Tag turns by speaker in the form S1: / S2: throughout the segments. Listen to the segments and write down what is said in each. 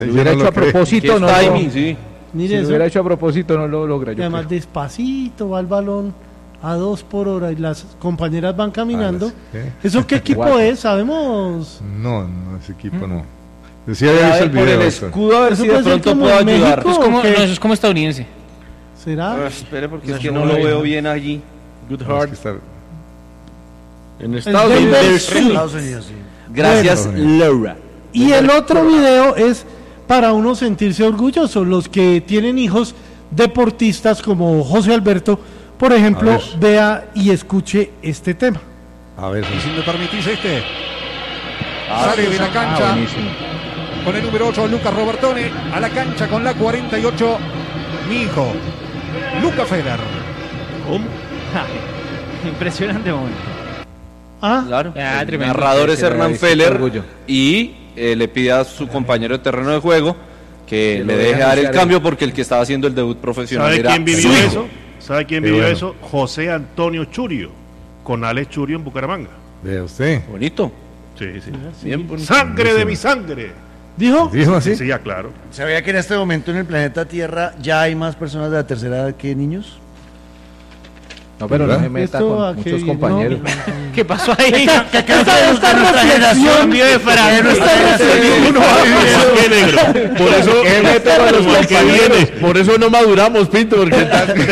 S1: Si lo hubiera hecho a propósito, no
S2: timing, sí.
S1: Si lo hubiera hecho a propósito, no lo logra.
S3: Y además, despacito va el balón a 2 por hora y las compañeras van caminando. ¿Eso qué equipo es? ¿Sabemos?
S4: No, ese equipo no. Sí había visto el
S2: Por
S4: video.
S2: el escudo, a ver si de
S3: puede ser
S2: pronto
S3: como
S2: puedo
S3: en
S2: ayudar.
S3: México.
S5: No, eso es como estadounidense.
S3: ¿Será?
S2: Espere, porque es que no lo veo bien allí.
S1: Good
S4: No, es
S1: Heart.
S4: que está-
S1: En Estados
S3: Denver
S1: Unidos.
S3: Street.
S6: Estados Unidos, sí.
S2: Gracias, Laura.
S3: Y el otro video es para uno sentirse orgulloso, los que tienen hijos deportistas como José Alberto, por ejemplo,
S4: A ver.
S3: vea y escuche este tema.
S4: A ver,
S7: Y si me permitís sale de la cancha
S1: buenísimo.
S7: con el número 8 Lucas Robertone, a la cancha con la 48 mi hijo Luca Feller.
S5: Impresionante momento.
S3: Ah,
S2: Claro.
S5: Ah,
S2: El
S5: tremendo.
S2: narrador es
S1: Sí,
S2: Hernán
S1: sí,
S2: Feller
S1: orgullo.
S2: y le pide a su compañero de terreno de juego que
S1: Que
S2: le
S1: lo
S2: deje
S1: deje
S2: dar el
S1: anunciar
S2: cambio porque el que estaba haciendo el debut profesional
S8: ¿Sabe
S2: era
S8: quién vivió
S2: su hijo.
S8: eso? ¿Sabe quién
S4: Qué
S8: vivió
S4: bueno.
S8: eso? José Antonio Churio, con Alex Churio en Bucaramanga.
S4: vea usted.
S2: Bonito.
S8: Sí, sí.
S2: Bien bonito.
S8: Sangre de mi sangre.
S3: ¿dijo?
S4: ¿Dijo así?
S8: Sí, ya, claro.
S6: ¿Sabía que en este momento en el planeta Tierra ya hay más personas de la tercera edad que niños?
S1: No, pero no
S4: ¿Verdad?
S1: se meta
S3: Esto
S1: con
S3: aquí,
S1: muchos
S3: no,
S1: compañeros.
S5: ¿Qué pasó ahí?
S3: Esta reflexión
S5: Cambio de frase.
S8: ¿Qué negro?
S1: Por eso, ¿qué mete con los compañeros? Por eso no maduramos, Pinto, porque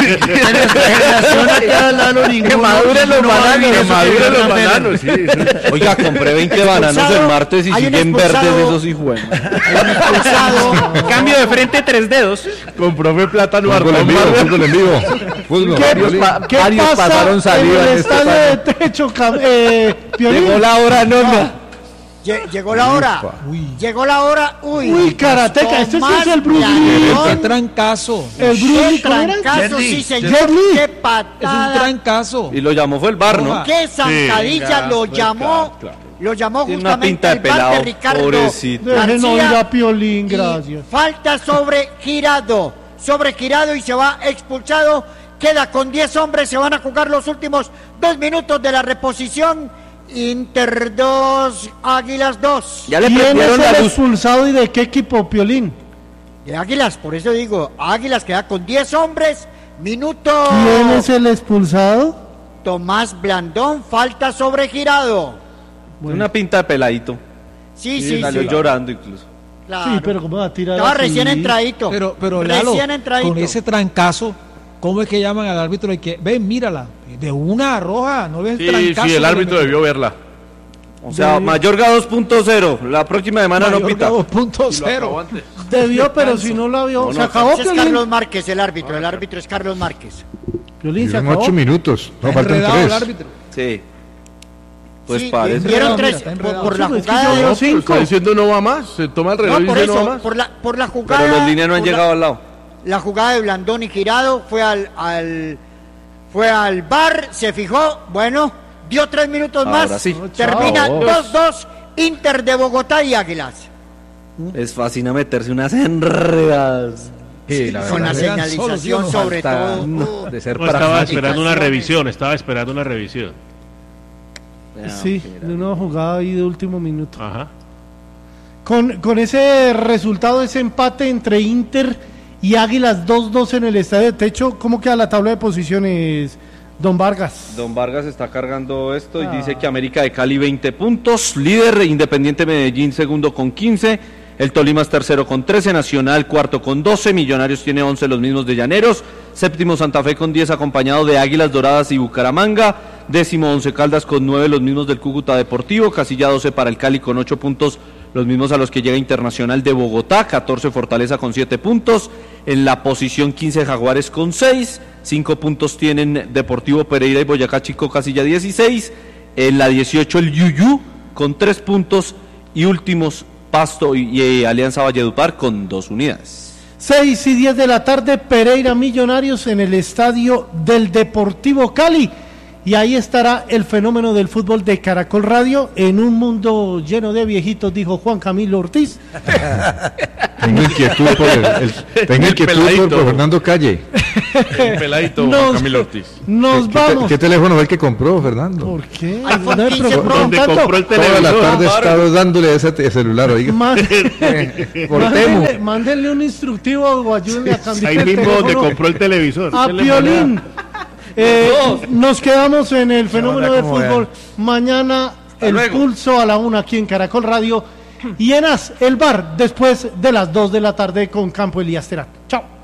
S1: que maduren los bananos, que maduren los bananos. Sí, sí.
S2: Oiga, compré 20 bananos el martes y
S6: Hay un
S2: siguen
S6: expulsado.
S2: verdes esos hijos.
S5: Cambio de frente, 3 dedos.
S1: Con profe Plátano
S4: Fútbol en vivo, fútbol en vivo. Fútbol.
S3: ¿Qué
S1: Varios
S3: pasa
S1: pasaron
S3: en
S1: saliva
S3: el
S1: en este
S3: estadio de techo, Piolín?
S2: Llegó la hora, nona.
S6: Llegó la hora. Llegó la hora.
S3: Uy, karateca, este sí es el Bruce
S6: Tomás
S3: Lee.
S6: Blandón.
S9: ¡Qué trancazo!
S3: El Bruce
S6: ¡Qué
S3: Lee, ¿cómo era?
S6: trancazo,
S9: Jet Li.
S6: sí, señor!
S3: Jet Li.
S6: ¡Qué
S9: Es un
S6: patada!
S9: trancazo.
S2: Y lo llamó fue el bar, ¿no?
S6: ¡Qué zancadilla! Lo llamó, lo llamó
S2: Tiene una
S6: justamente
S2: pinta de
S6: el bar
S2: pelado,
S6: de Ricardo
S2: pobrecito.
S3: Dejen oír
S6: García.
S3: a Piolín,
S6: Y
S3: gracias.
S6: falta sobre Girado y se va expulsado. Queda con 10 hombres, se van a jugar los últimos 2 minutos de la reposición. Inter 2, Águilas 2.
S2: Ya le
S3: ¿Quién es
S2: prendieron la
S3: el
S2: luz.
S3: expulsado y de qué equipo, Piolín?
S6: De Águilas, por eso digo, Águilas queda con 10 hombres. Minuto.
S3: ¿Quién es el expulsado?
S6: Tomás Blandón, falta sobre Girado.
S2: Una pinta de peladito.
S6: Sí,
S2: Sí,
S6: sí,
S2: salió
S6: sí.
S2: llorando incluso.
S6: Claro.
S3: Sí, pero ¿cómo va a tirar
S6: Estaba
S3: así?
S6: recién entradito.
S9: Pero Lalo,
S6: recién entradito.
S9: con ese trancazo, ¿cómo es que llaman al árbitro y que, ven, mírala, de una roja, no ves el
S1: Sí,
S9: trancazo?
S1: sí, el
S9: que
S1: árbitro
S9: le
S1: debió verla.
S2: O sea, Mayorga 2.0. La próxima semana no pita.
S9: 2.0.
S3: Debió, pero si no la vio, se acabó,
S6: Ese es
S3: Piolín.
S6: Carlos Márquez, el árbitro es Carlos Márquez.
S3: Piolín, se
S4: Son
S3: acabó.
S4: 8 minutos. No, faltan
S9: Enredado el
S4: 3.
S9: árbitro.
S2: Sí. Pues
S6: Sí,
S2: parece.
S6: dieron
S9: Mira,
S6: 3
S9: está enredado.
S6: por la
S3: Sí, es que
S6: jugada
S3: yo
S6: de
S3: veo
S6: los
S3: cinco.
S1: Está diciendo no va más. Se toma el reloj
S6: No,
S1: y
S6: por
S1: dice no va
S6: eso,
S1: más.
S6: por la jugada.
S2: Pero los líneas no han
S6: por la-
S2: llegado al lado.
S6: La jugada de Blandón y Girado fue al bar, se fijó, bueno, dio 3 minutos
S2: Ahora
S6: más.
S2: sí.
S6: Termina
S1: Chao.
S6: 2-2, Inter de Bogotá y Águilas.
S2: Es fácil meterse unas enredadas.
S1: Sí, la
S6: Con la
S1: verdad.
S6: señalización
S9: solos,
S6: sobre
S1: Falta,
S6: todo.
S1: no, de ser
S8: No, estaba
S1: pragmático.
S8: esperando una revisión, estaba esperando una revisión.
S3: Sí, de una jugada ahí de último minuto.
S8: Ajá.
S3: Con ese resultado, ese empate entre Inter y Águilas 2-2 en el estadio de techo, ¿cómo queda la tabla de posiciones, don Vargas?
S2: Don Vargas está cargando esto y dice que América de Cali 20 puntos, líder, Independiente Medellín segundo con 15, el Tolima es tercero con 13, Nacional cuarto con 12, Millonarios tiene 11, los mismos de Llaneros, séptimo Santa Fe con 10 acompañado de Águilas Doradas y Bucaramanga, décimo Once Caldas con 9, los mismos del Cúcuta Deportivo, casilla 12 para el Cali con 8 puntos, los mismos a los que llega Internacional de Bogotá, 14 Fortaleza con 7 puntos, en la posición 15 Jaguares con 6, 5 puntos tienen Deportivo Pereira y Boyacá Chico, casilla 16, en la 18 el Yuyú con 3 puntos y últimos Pasto y Alianza Valledupar con 2 unidades.
S3: 6 y 10 de la tarde, Pereira Millonarios en el estadio del Deportivo Cali. Y ahí estará el fenómeno del fútbol de Caracol Radio en un mundo lleno de viejitos, dijo Juan Camilo Ortiz.
S4: Tengo inquietud por
S1: peladito.
S4: por Fernando Calle.
S1: Un peladito,
S3: Nos-
S1: Juan Camilo Ortiz.
S3: Nos vamos.
S4: ¿Qué teléfono fue el que compró, Fernando?
S3: ¿Por qué?
S6: iPhone
S3: No me
S6: 15
S3: preocupen
S6: Pro.
S8: Donde
S3: tanto.
S8: compró el
S4: Toda la
S8: televisor.
S4: tarde he estado dándole ese celular, oiga. Por Temu.
S3: Mándenle un instructivo o ayúdenle a cambiar
S8: Ahí
S3: el
S8: mismo donde
S3: teléfono
S8: compró el televisor.
S3: a Piolín. Nos quedamos en el fenómeno del fútbol. Mañana el
S2: luego.
S3: pulso a la 1 aquí en Caracol Radio y en AS, el bar después de las 2 de la tarde con Campo Elías Terán. Chao.